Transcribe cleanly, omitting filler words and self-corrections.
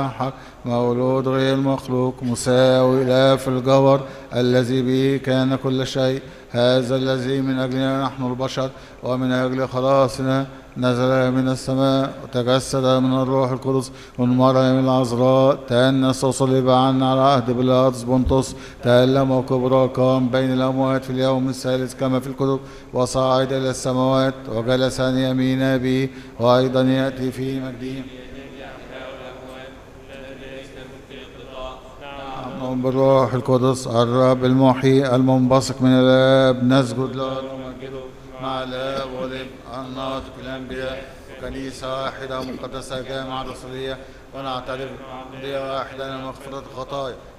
حق مولود غير مخلوق مساوي لا في الجوهر الذي به كان كل شيء، هذا الذي من أجلنا نحن البشر ومن أجل خلاصنا نزل من السماء وتجسد من الروح القدس والمريم العذراء، تأنس وصلب عنا على عهد بيلاطس بنطس، تألم وكبر قام بين الأموات في اليوم الثالث كما في الكتب، وصعد إلى السماوات وجلس عن يمين أبيه، وأيضا يأتي في مجده بالروح القدس الرب المحيي المنبثق من الآب، نسجد له ونمجده مع الآب والابن الناطق الأنبياء، كنيسة واحدة مقدسة جامعة رسولية، ونعترف بقضية واحدة لمغفرة الخطايا،